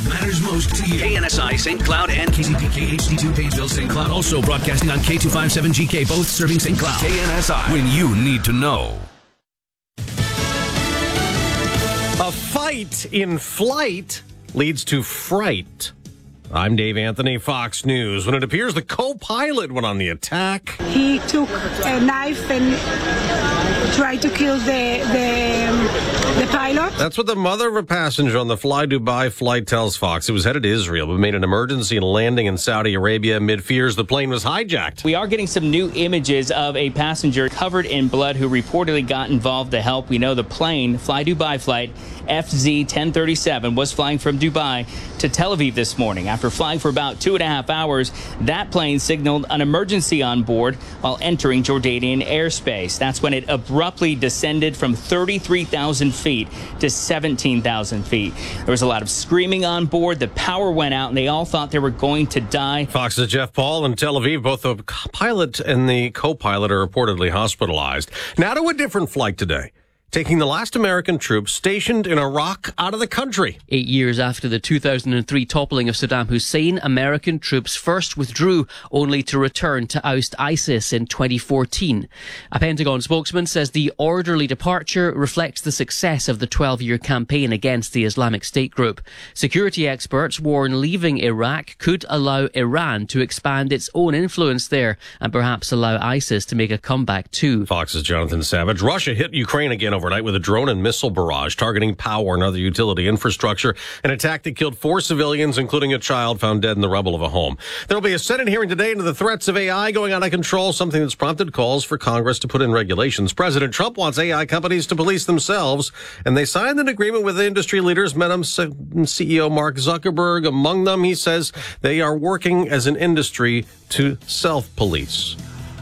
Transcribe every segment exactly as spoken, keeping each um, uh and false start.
matters most to you. K N S I, Saint Cloud, and K C P K H D two, Painesville, Saint Cloud. Also broadcasting on K two fifty-seven G K, both serving Saint Cloud. K N S I, when you need to know. A fight in flight leads to fright. I'm Dave Anthony, Fox News. When it appears the co-pilot went on the attack. He took a knife and tried to kill the the, the pilot. That's what the mother of a passenger on the Fly Dubai flight tells Fox. It was headed to Israel, but made an emergency landing in Saudi Arabia amid fears the plane was hijacked. We are getting some new images of a passenger covered in blood who reportedly got involved to help. We know the plane, Fly Dubai flight F Z ten thirty-seven, was flying from Dubai to Tel Aviv this morning. After flying for about two and a half hours, that plane signaled an emergency on board while entering Jordanian airspace. That's when it abruptly descended from thirty-three thousand feet to seventeen thousand feet. There was a lot of screaming on board. The power went out, and they all thought they were going to die. Fox's Jeff Paul in Tel Aviv. Both the pilot and the co-pilot are reportedly hospitalized. Now to a different flight today, taking the last American troops stationed in Iraq out of the country. Eight years after the two thousand three toppling of Saddam Hussein, American troops first withdrew, only to return to oust ISIS in twenty fourteen. A Pentagon spokesman says the orderly departure reflects the success of the twelve-year campaign against the Islamic State group. Security experts warn leaving Iraq could allow Iran to expand its own influence there and perhaps allow ISIS to make a comeback too. Fox's Jonathan Savage. Russia hit Ukraine again over overnight with a drone and missile barrage targeting power and other utility infrastructure. An attack that killed four civilians, including a child found dead in the rubble of a home. There will be a Senate hearing today into the threats of A I going out of control, something that's prompted calls for Congress to put in regulations. President Trump wants A I companies to police themselves, and they signed an agreement with industry leaders. Meta C E O Mark Zuckerberg among them. He says they are working as an industry to self-police.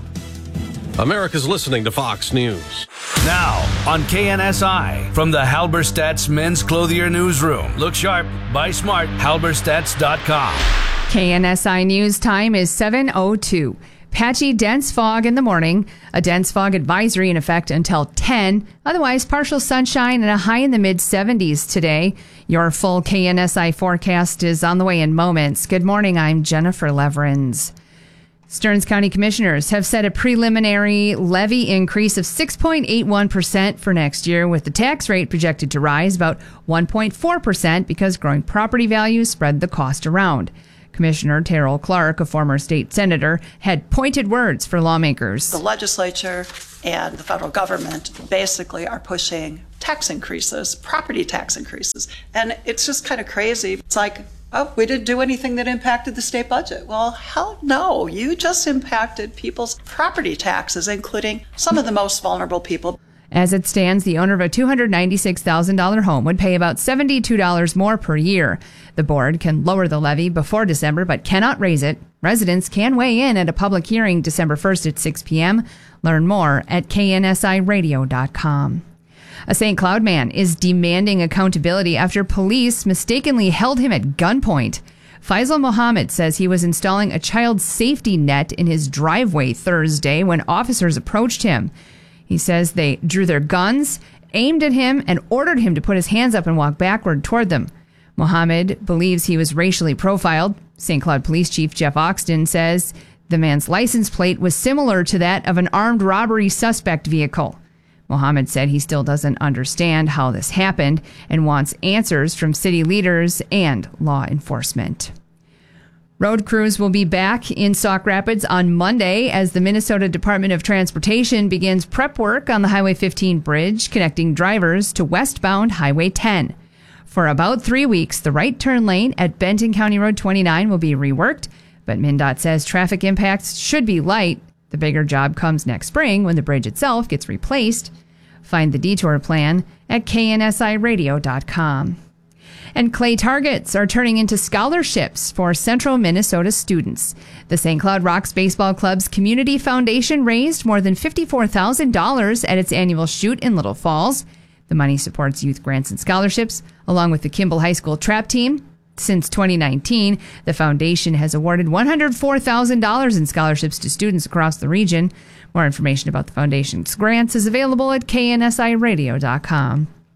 America's listening to Fox News. Now on K N S I, from the Halberstadt's Men's Clothier Newsroom. Look sharp, buy smart, halberstadts dot com. K N S I News time is seven oh two. Patchy dense fog in the morning. A dense fog advisory in effect until ten. Otherwise, partial sunshine and a high in the mid seventies today. Your full K N S I forecast is on the way in moments. Good morning, I'm Jennifer Leverins. Stearns County Commissioners have set a preliminary levy increase of six point eight one percent for next year, with the tax rate projected to rise about one point four percent because growing property values spread the cost around. Commissioner Terrell Clark, a former state senator, had pointed words for lawmakers. The legislature and the federal government basically are pushing tax increases, property tax increases. And it's just kind of crazy. It's like, oh, we didn't do anything that impacted the state budget. Well, hell no. You just impacted people's property taxes, including some of the most vulnerable people. As it stands, the owner of a two hundred ninety-six thousand dollars home would pay about seventy-two dollars more per year. The board can lower the levy before December, but cannot raise it. Residents can weigh in at a public hearing December first at six p.m. Learn more at K N S I radio dot com. A Saint Cloud man is demanding accountability after police mistakenly held him at gunpoint. Faisal Mohammed says he was installing a child safety net in his driveway Thursday when officers approached him. He says they drew their guns, aimed at him, and ordered him to put his hands up and walk backward toward them. Mohammed believes he was racially profiled. Saint Cloud Police Chief Jeff Oxton says the man's license plate was similar to that of an armed robbery suspect vehicle. Mohammed said he still doesn't understand how this happened and wants answers from city leaders and law enforcement. Road crews will be back in Sauk Rapids on Monday as the Minnesota Department of Transportation begins prep work on the Highway fifteen bridge connecting drivers to westbound Highway ten. For about three weeks, the right turn lane at Benton County Road twenty-nine will be reworked, but MnDOT says traffic impacts should be light. The bigger job comes next spring when the bridge itself gets replaced. Find the detour plan at K N S I radio dot com. And clay targets are turning into scholarships for Central Minnesota students. The Saint Cloud Rocks Baseball Club's Community Foundation raised more than fifty-four thousand dollars at its annual shoot in Little Falls. The money supports youth grants and scholarships, along with the Kimball High School trap team. Since twenty nineteen, the foundation has awarded one hundred four thousand dollars in scholarships to students across the region. More information about the foundation's grants is available at K N S I radio dot com.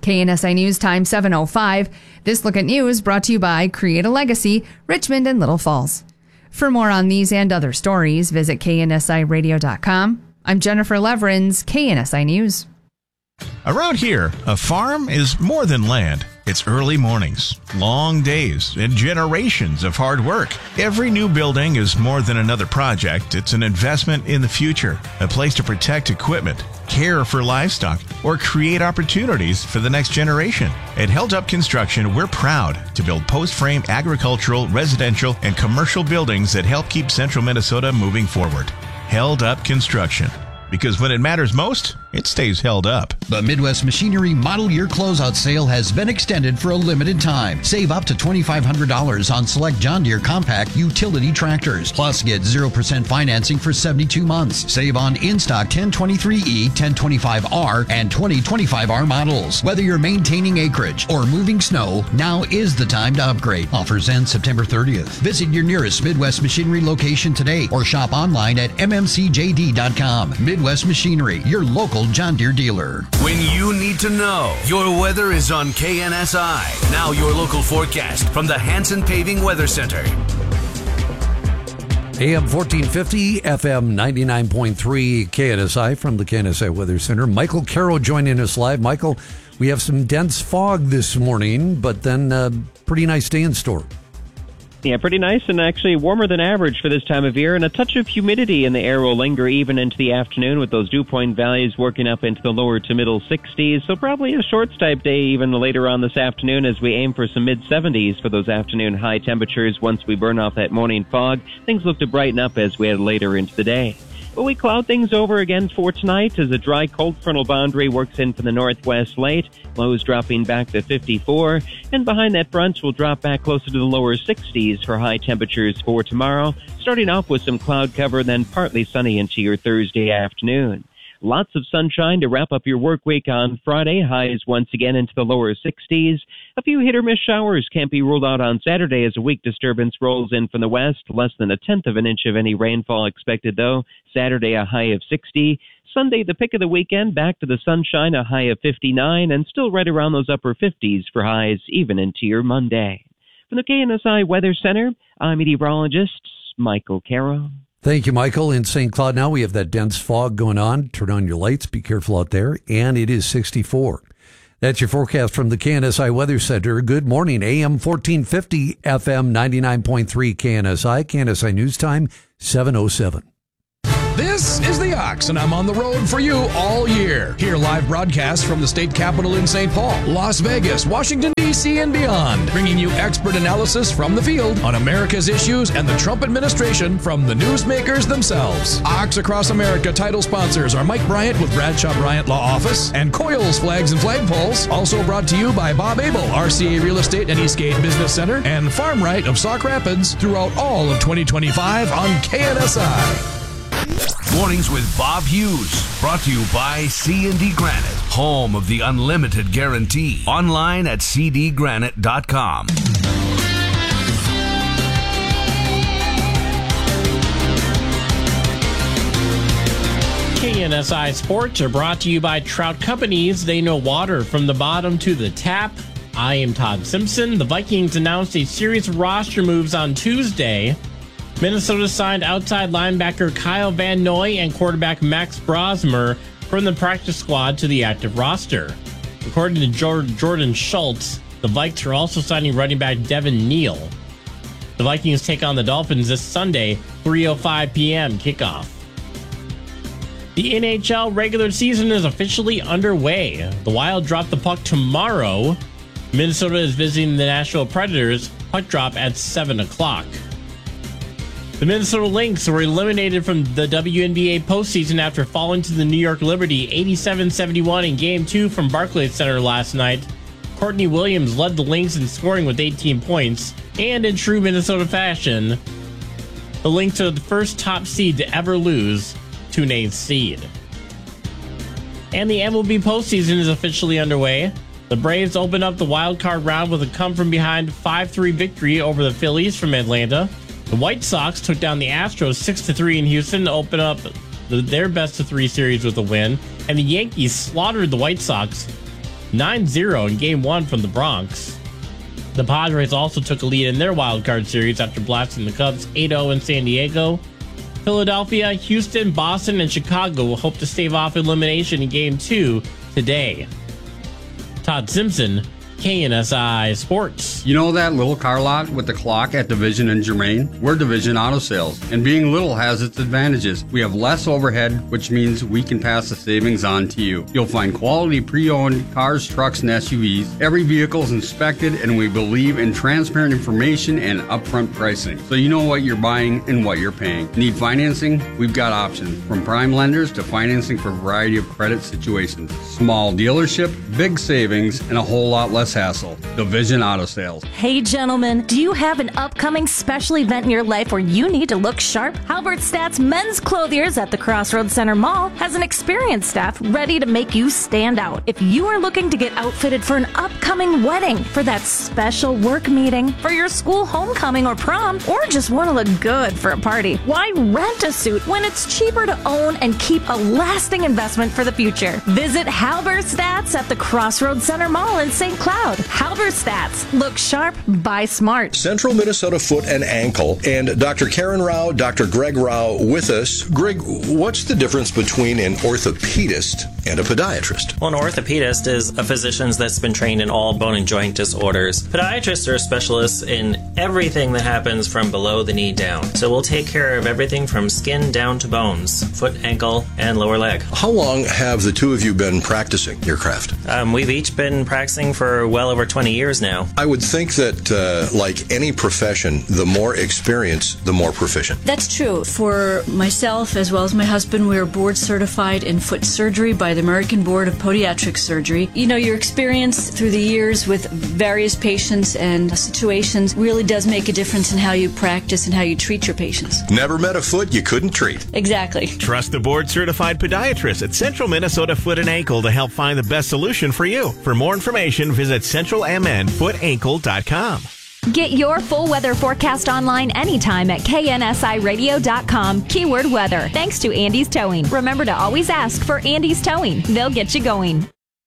K N S I News time seven oh five. This Look at News brought to you by Create a Legacy, Richmond and Little Falls. For more on these and other stories, visit K N S I radio dot com. I'm Jennifer Leverins, K N S I News. Around here, a farm is more than land. It's early mornings, long days, and generations of hard work. Every new building is more than another project. It's an investment in the future, a place to protect equipment, care for livestock, or create opportunities for the next generation. At Held Up Construction, we're proud to build post-frame agricultural, residential, and commercial buildings that help keep central Minnesota moving forward. Held Up Construction. Because when it matters most, it stays held up. The Midwest Machinery Model Year Closeout Sale has been extended for a limited time. Save up to twenty-five hundred dollars on select John Deere compact utility tractors. Plus, get zero percent financing for seventy-two months. Save on in-stock ten twenty-three E, ten twenty-five R, and twenty twenty-five R models. Whether you're maintaining acreage or moving snow, now is the time to upgrade. Offers end September thirtieth. Visit your nearest Midwest Machinery location today or shop online at M M C J D dot com. Midwest Machinery, your local John Deere dealer. When you need to know, your weather is on K N S I. Now your local forecast from the Hanson Paving Weather Center. A M fourteen fifty, F M ninety-nine point three K N S I from the K N S I Weather Center. Michael Caro joining us live. Michael, we have some dense fog this morning, but then a pretty nice day in store. Yeah, pretty nice and actually warmer than average for this time of year, and a touch of humidity in the air will linger even into the afternoon with those dew point values working up into the lower to middle sixties, so probably a shorts type day even later on this afternoon as we aim for some mid seventies for those afternoon high temperatures. Once we burn off that morning fog, things look to brighten up as we head later into the day. But we cloud things over again for tonight as a dry cold frontal boundary works in from the northwest late. Lows dropping back to fifty-four. And behind that front, we'll drop back closer to the lower sixties for high temperatures for tomorrow. Starting off with some cloud cover, then partly sunny into your Thursday afternoon. Lots of sunshine to wrap up your work week on Friday. Highs once again into the lower sixties. A few hit-or-miss showers can't be ruled out on Saturday as a weak disturbance rolls in from the west. Less than a tenth of an inch of any rainfall expected, though. Saturday, a high of sixty. Sunday, the pick of the weekend, back to the sunshine, a high of fifty-nine, and still right around those upper fifties for highs even into your Monday. From the K N S I Weather Center, I'm meteorologist Michael Caro. Thank you, Michael. In Saint Cloud now, we have that dense fog going on. Turn on your lights. Be careful out there. And it is sixty-four. That's your forecast from the K N S I Weather Center. Good morning. A M fourteen fifty, F M ninety-nine point three K N S I. K N S I News Time, seven oh seven. This is The Ox, and I'm on the road for you all year. Hear live broadcasts from the state capitol in Saint Paul, Las Vegas, Washington, D C, and beyond, bringing you expert analysis from the field on America's issues and the Trump administration from the newsmakers themselves. Ox Across America title sponsors are Mike Bryant with Bradshaw Bryant Law Office and Coils Flags and Flagpoles. Also brought to you by Bob Abel, R C A Real Estate and Eastgate Business Center, and Farm Right of Sauk Rapids throughout all of twenty twenty-five on K N S I. Mornings with Bob Hughes, brought to you by C and D Granite, home of the unlimited guarantee. Online at c d granite dot com. K N S I Sports are brought to you by Trout Companies. They know water from the bottom to the tap. I am Todd Simpson. The Vikings announced a series of roster moves on Tuesday. Minnesota signed outside linebacker Kyle Van Noy and quarterback Max Brosmer from the practice squad to the active roster. According to Jordan Schultz, the Vikes are also signing running back Devin Neal. The Vikings take on the Dolphins this Sunday, three oh five p.m. kickoff. The N H L regular season is officially underway. The Wild drop the puck tomorrow. Minnesota is visiting the Nashville Predators. Puck drop at seven o'clock. The Minnesota Lynx were eliminated from the W N B A postseason after falling to the New York Liberty eighty-seven seventy-one in Game two from Barclays Center last night. Courtney Williams led the Lynx in scoring with eighteen points, and in true Minnesota fashion, the Lynx are the first top seed to ever lose to an eighth seed. And the M L B postseason is officially underway. The Braves opened up the wild card round with a come-from-behind five three victory over the Phillies from Atlanta. The White Sox took down the Astros six to three in Houston to open up the, their best-of-three series with a win. And the Yankees slaughtered the White Sox nine zero in Game one from the Bronx. The Padres also took a lead in their wild card series after blasting the Cubs eight oh in San Diego. Philadelphia, Houston, Boston, and Chicago will hope to stave off elimination in Game two today. Todd Simpson, K N S I Sports. You know that little car lot with the clock at Division and Germain? We're Division Auto Sales, and being little has its advantages. We have less overhead, which means we can pass the savings on to you. You'll find quality pre-owned cars, trucks, and S U Vs. Every vehicle is inspected, and we believe in transparent information and upfront pricing, so you know what you're buying and what you're paying. Need financing? We've got options, from prime lenders to financing for a variety of credit situations. Small dealership, big savings, and a whole lot less hassle. Division Auto Sales. Hey gentlemen, do you have an upcoming special event in your life where you need to look sharp? Halberstadt's Men's Clothiers at the Crossroads Center Mall has an experienced staff ready to make you stand out. If you are looking to get outfitted for an upcoming wedding, for that special work meeting, for your school homecoming or prom, or just want to look good for a party, why rent a suit when it's cheaper to own and keep a lasting investment for the future? Visit Halberstadt's at the Crossroads Center Mall in Saint Cloud. Halberstadt's. Look sharp, buy smart. Central Minnesota Foot and Ankle, and Doctor Karen Rao, Doctor Greg Rao with us. Greg, what's the difference between an orthopedist and a podiatrist? Well, an orthopedist is a physician that's been trained in all bone and joint disorders. Podiatrists are specialists in everything that happens from below the knee down. So we'll take care of everything from skin down to bones, foot, ankle, and lower leg. How long have the two of you been practicing your craft? Um, we've each been practicing for well over twenty years now. I would think that, uh, like any profession, the more experience, the more proficient. That's true. For myself, as well as my husband, we are board certified in foot surgery by the American Board of Podiatric Surgery. You know, your experience through the years with various patients and situations really does make a difference in how you practice and how you treat your patients. Never met a foot you couldn't treat. Exactly. Trust the board-certified podiatrist at Central Minnesota Foot and Ankle to help find the best solution for you. For more information, visit central m n foot ankle dot com. Get your full weather forecast online anytime at K N S I radio dot com. Keyword weather. Thanks to Andy's Towing. Remember to always ask for Andy's Towing. They'll get you going.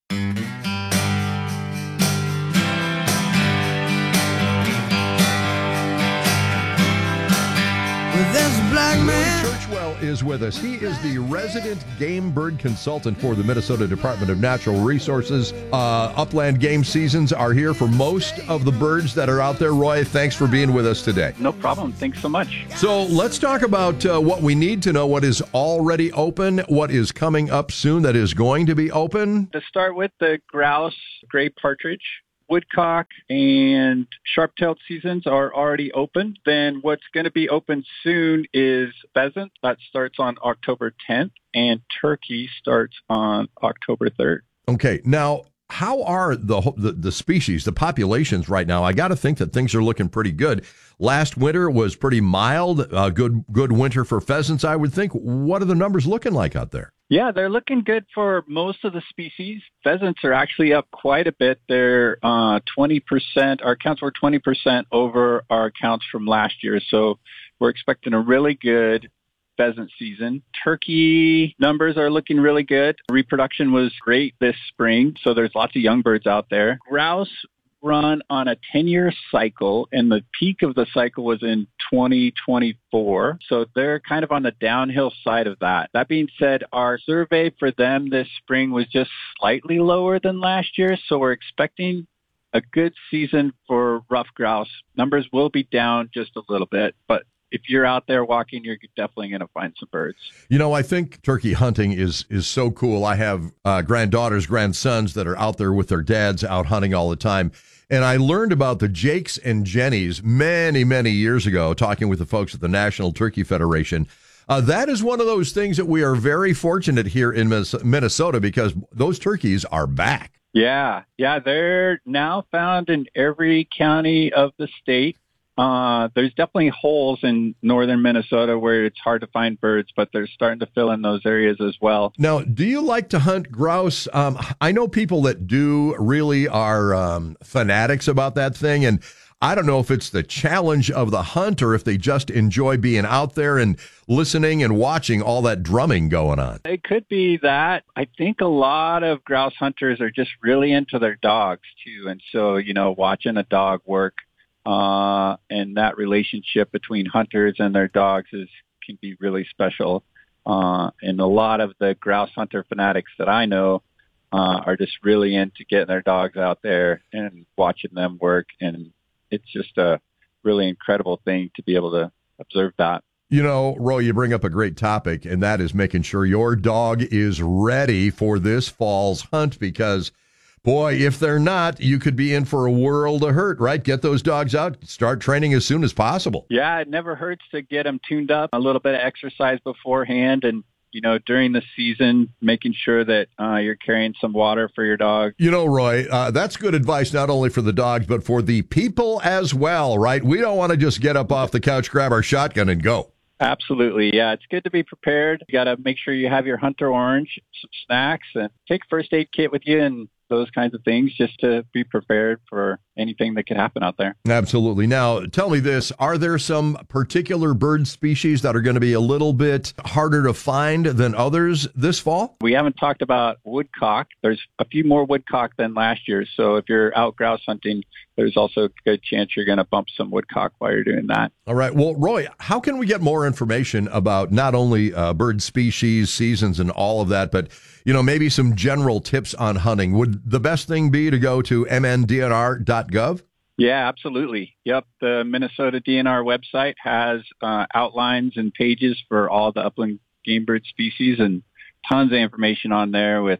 This black man. Churchwell is with us. He is the resident game bird consultant for the Minnesota Department of Natural Resources. Uh, upland game seasons are here for most of the birds that are out there. Roy, thanks for being with us today. No problem. Thanks so much. So let's talk about uh, what we need to know, what is already open, what is coming up soon that is going to be open. To start with, the grouse, gray partridge, woodcock, and sharp-tailed seasons are already open. Then what's going to be open soon is pheasant. That starts on October tenth, and turkey starts on October third. Okay. Now, how are the, the the species, the populations right now? I got to think that things are looking pretty good. Last winter was pretty mild, a good good winter for pheasants, I would think. What are the numbers looking like out there? Yeah, they're looking good for most of the species. Pheasants are actually up quite a bit. They're uh, twenty percent. Our counts were twenty percent over our counts from last year. So we're expecting a really good pheasant season. Turkey numbers are looking really good. Reproduction was great this spring, so there's lots of young birds out there. Grouse run on a ten-year cycle, and the peak of the cycle was in twenty twenty-four. So they're kind of on the downhill side of that. That being said, our survey for them this spring was just slightly lower than last year, so we're expecting a good season for rough grouse. Numbers will be down just a little bit, but if you're out there walking, you're definitely going to find some birds. You know, I think turkey hunting is is so cool. I have uh, granddaughters, grandsons that are out there with their dads out hunting all the time. And I learned about the Jakes and Jennies many, many years ago, talking with the folks at the National Turkey Federation. Uh, that is one of those things that we are very fortunate here in Minnesota because those turkeys are back. Yeah, yeah, they're now found in every county of the state. Uh, there's definitely holes in northern Minnesota where it's hard to find birds, but they're starting to fill in those areas as well. Now, do you like to hunt grouse? Um, I know people that do really are um, fanatics about that thing, and I don't know if it's the challenge of the hunt or if they just enjoy being out there and listening and watching all that drumming going on. It could be that. I think a lot of grouse hunters are just really into their dogs too. And so, you know, watching a dog work uh, and that relationship between hunters and their dogs is can be really special. Uh, and a lot of the grouse hunter fanatics that I know uh, are just really into getting their dogs out there and watching them work. And it's just a really incredible thing to be able to observe that. You know, Roy, you bring up a great topic, and that is making sure your dog is ready for this fall's hunt because, boy, if they're not, you could be in for a world of hurt, right? Get those dogs out, start training as soon as possible. Yeah, it never hurts to get them tuned up, a little bit of exercise beforehand, and you know, during the season, making sure that uh, you're carrying some water for your dog. You know, Roy, uh, that's good advice not only for the dogs, but for the people as well, right? We don't want to just get up off the couch, grab our shotgun, and go. Absolutely. Yeah, it's good to be prepared. You got to make sure you have your Hunter Orange, some snacks, and take a first aid kit with you and those kinds of things just to be prepared for anything that could happen out there. Absolutely. Now, tell me this. Are there some particular bird species that are going to be a little bit harder to find than others this fall? We haven't talked about woodcock. There's a few more woodcock than last year. So if you're out grouse hunting, there's also a good chance you're going to bump some woodcock while you're doing that. All right. Well, Roy, how can we get more information about not only uh, bird species, seasons, and all of that, but, you know, maybe some general tips on hunting? Would the best thing be to go to m n d n r dot gov? Yeah, absolutely. Yep. The Minnesota D N R website has uh, outlines and pages for all the upland game bird species and tons of information on there with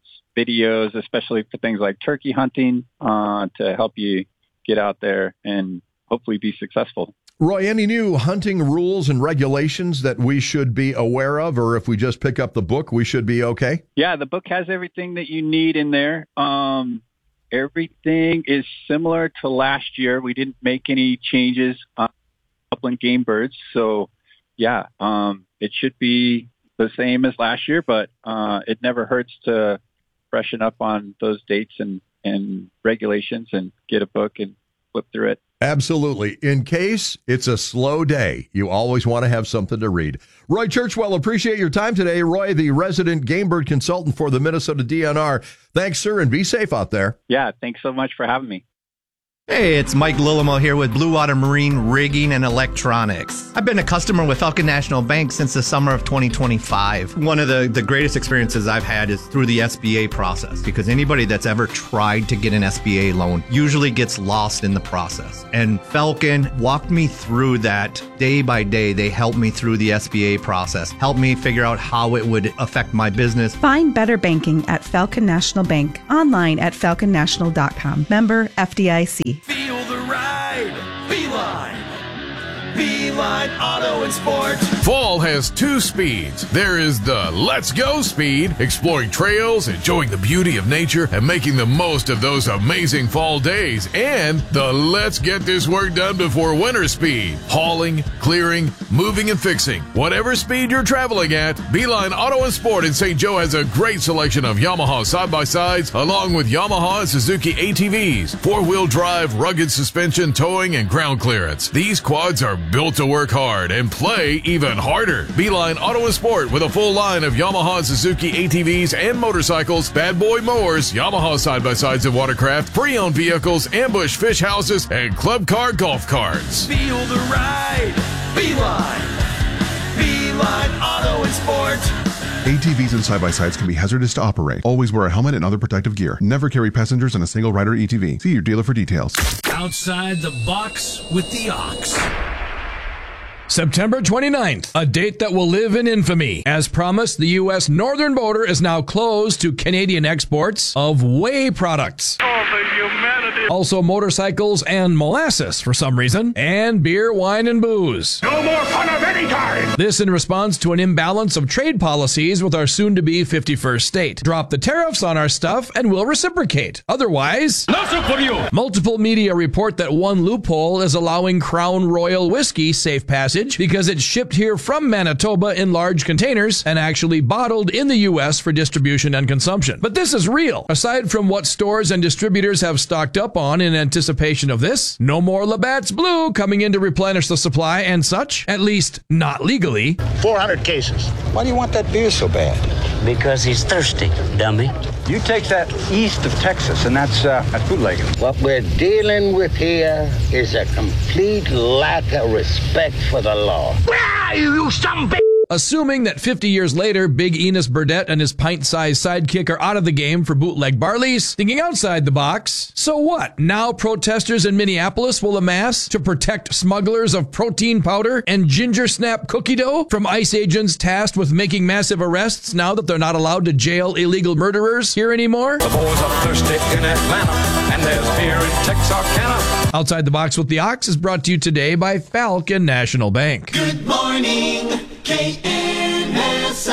videos, especially for things like turkey hunting, uh, to help you get out there and hopefully be successful. Roy, any new hunting rules and regulations that we should be aware of, or if we just pick up the book, we should be okay? Yeah, the book has everything that you need in there. Um, everything is similar to last year. We didn't make any changes on upland game birds. So, yeah, um, it should be the same as last year, but uh, it never hurts to freshen up on those dates and, and regulations and get a book and flip through it. Absolutely. In case it's a slow day, you always want to have something to read. Roy Churchwell, appreciate your time today. Roy, the resident game bird consultant for the Minnesota D N R. Thanks, sir, and be safe out there. Yeah, thanks so much for having me. Hey, it's Mike Lillimo here with Blue Water Marine Rigging and Electronics. I've been a customer with Falcon National Bank since the summer of twenty twenty-five. One of the, the greatest experiences I've had is through the S B A process, because anybody that's ever tried to get an S B A loan usually gets lost in the process. And Falcon walked me through that day by day. They helped me through the S B A process, helped me figure out how it would affect my business. Find better banking at Falcon National Bank, online at falcon national dot com. Member F D I C. Feel the ride. Beeline. Beeline Auto and Sport. Fall has two speeds. There is the let's go speed, exploring trails, enjoying the beauty of nature, and making the most of those amazing fall days. And the let's get this work done before winter speed, hauling, clearing, moving, and fixing. Whatever speed you're traveling at, Beeline Auto and Sport in Saint Joe has a great selection of Yamaha side-by-sides, along with Yamaha and Suzuki A T Vs, four-wheel drive, rugged suspension, towing, and ground clearance. These quads are built to work hard and play even harder. Beeline Auto and Sport with a full line of Yamaha and Suzuki A T Vs and motorcycles, bad boy mowers, Yamaha side-by-sides and watercraft, pre-owned vehicles, ambush fish houses, and club car golf carts. Feel the ride. Beeline. Beeline Auto and Sport. A T Vs and side-by-sides can be hazardous to operate. Always wear a helmet and other protective gear. Never carry passengers in a single rider A T V. See your dealer for details. Outside the box with the Ox. September twenty-ninth, a date that will live in infamy. As promised, the U S northern border is now closed to Canadian exports of whey products. Oh, the humanity. Also motorcycles and molasses for some reason, and beer, wine, and booze. No more fun of any kind. This in response to an imbalance of trade policies with our soon-to-be fifty-first state. Drop the tariffs on our stuff and we'll reciprocate. Otherwise, nothing for you. Multiple media report that one loophole is allowing Crown Royal whiskey safe passage because it's shipped here from Manitoba in large containers and actually bottled in the U S for distribution and consumption. But this is real. Aside from what stores and distributors have stocked up up on in anticipation of this. No more Labatt's Blue coming in to replenish the supply and such, at least not legally. four hundred cases. Why do you want that beer so bad? Because he's thirsty, dummy. You take that east of Texas, and that's, uh, that's bootlegging. What we're dealing with here is a complete lack of respect for the law. Where are you, you some bitch? Assuming that fifty years later, Big Enos Burdett and his pint-sized sidekick are out of the game for bootleg Barley's, thinking outside the box, so what? Now protesters in Minneapolis will amass to protect smugglers of protein powder and ginger snap cookie dough from ICE agents tasked with making massive arrests now that they're not allowed to jail illegal murderers here anymore? The boys are thirsty in Atlanta, and there's beer in Texarkana. Outside the Box with the Ox is brought to you today by Falcon National Bank. Good morning, K N S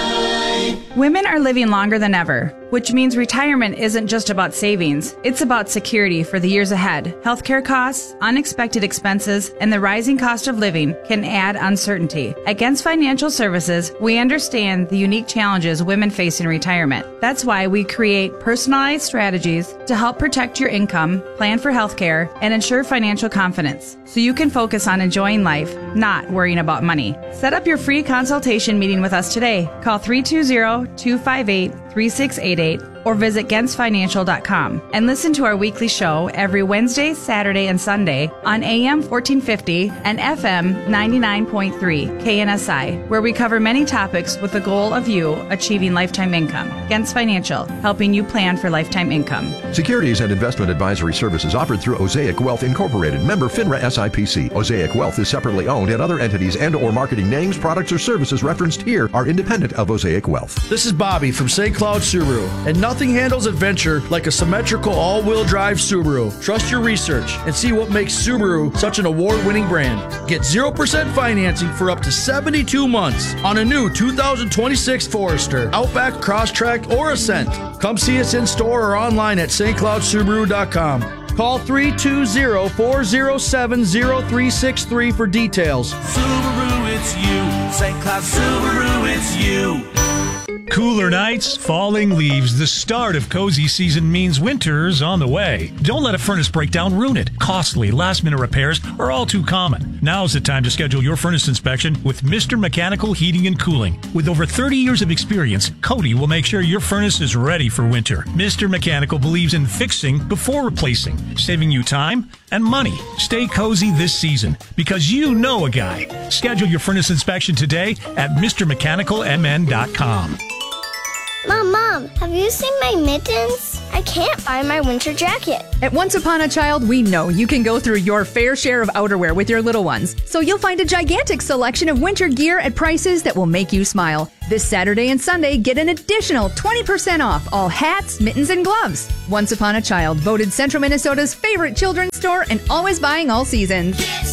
I. Women are living longer than ever, which means retirement isn't just about savings. It's about security for the years ahead. Healthcare costs, unexpected expenses, and the rising cost of living can add uncertainty. At Gens Financial Services, we understand the unique challenges women face in retirement. That's why we create personalized strategies to help protect your income, plan for healthcare, and ensure financial confidence, so you can focus on enjoying life, not worrying about money. Set up your free consultation meeting with us today. Call three two zero, two five eight, three six eight eight or visit gens financial dot com and listen to our weekly show every Wednesday, Saturday, and Sunday on A M fourteen fifty and F M ninety-nine point three K N S I, where we cover many topics with the goal of you achieving lifetime income. Gens Financial, helping you plan for lifetime income. Securities and investment advisory services offered through Osaic Wealth Incorporated, member FINRA S I P C. Osaic Wealth is separately owned, and other entities and or marketing names, products, or services referenced here are independent of Osaic Wealth. This is Bobby from Saint Cloud Subaru, and nothing handles adventure like a symmetrical all-wheel drive Subaru. Trust your research and see what makes Subaru such an award-winning brand. Get zero percent financing for up to seventy-two months on a new two thousand twenty-six Forester, Outback, Crosstrek, or Ascent. Come see us in store or online at st cloud subaru dot com. Call three two zero, four zero seven, zero three six three for details. Subaru, it's you. Saint Cloud Subaru, it's you. Cooler nights, falling leaves. The start of cozy season means winter's on the way. Don't let a furnace breakdown ruin it. Costly, last-minute repairs are all too common. Now's the time to schedule your furnace inspection with Mister Mechanical Heating and Cooling. With over thirty years of experience, Cody will make sure your furnace is ready for winter. Mister Mechanical believes in fixing before replacing, saving you time and money. Stay cozy this season because you know a guy. Schedule your furnace inspection today at Mr Mechanical M N dot com. Mom, Mom, have you seen my mittens? I can't find my winter jacket. At Once Upon a Child, we know you can go through your fair share of outerwear with your little ones. So you'll find a gigantic selection of winter gear at prices that will make you smile. This Saturday and Sunday, get an additional twenty percent off all hats, mittens, and gloves. Once Upon a Child, voted Central Minnesota's favorite children's store and always buying all seasons.